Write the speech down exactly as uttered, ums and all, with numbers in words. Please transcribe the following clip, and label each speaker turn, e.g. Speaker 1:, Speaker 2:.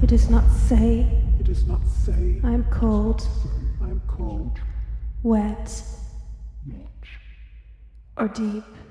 Speaker 1: It does not say
Speaker 2: It does not say
Speaker 1: I am cold,
Speaker 2: I am cold,
Speaker 1: wet,
Speaker 2: not,
Speaker 1: or deep.